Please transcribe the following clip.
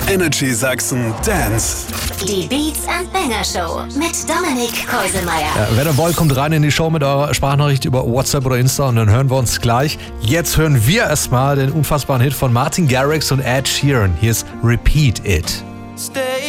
Energy Sachsen Dance. Die Beats and Banger Show mit Dominik Keusemeier. Ja, wenn ihr wollt, kommt rein in die Show mit eurer Sprachnachricht über WhatsApp oder Insta und dann hören wir uns gleich. Jetzt hören wir erstmal den unfassbaren Hit von Martin Garrix und Ed Sheeran. Hier ist Repeat It. Stay